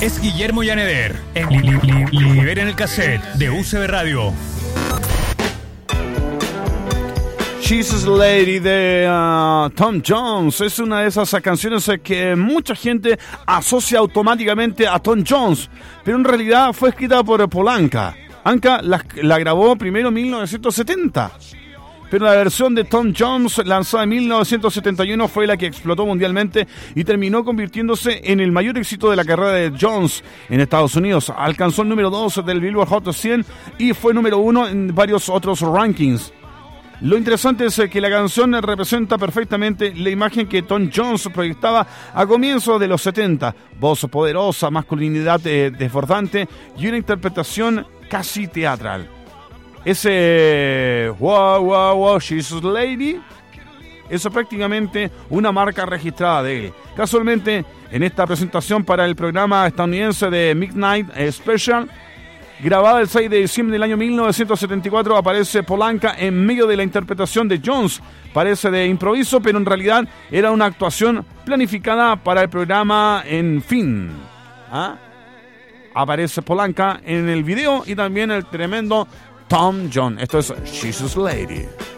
Es Guillermo Llaneder en Liberen el Cassette de UCB Radio. Jesus Lady de Tom Jones es una de esas canciones que mucha gente asocia automáticamente a Tom Jones, pero en realidad fue escrita por Polanca. Anka la grabó primero en 1970, pero la versión de Tom Jones lanzada en 1971 fue la que explotó mundialmente y terminó convirtiéndose en el mayor éxito de la carrera de Jones en Estados Unidos. Alcanzó el número 2 del Billboard Hot 100 y fue número 1 en varios otros rankings. Lo interesante es que la canción representa perfectamente la imagen que Tom Jones proyectaba a comienzos de los 70. Voz poderosa, masculinidad desbordante y una interpretación casi teatral. Ese wow, wow, wow, she's a lady, eso es prácticamente una marca registrada de él. Casualmente, en esta presentación para el programa estadounidense de Midnight Special, grabada el 6 de diciembre del año 1974, aparece Polanca en medio de la interpretación de Jones. Parece de improviso, pero en realidad era una actuación planificada para el programa en fin. Aparece Polanca en el video y también el tremendo Tom Jones. Esto es Jesus Lady.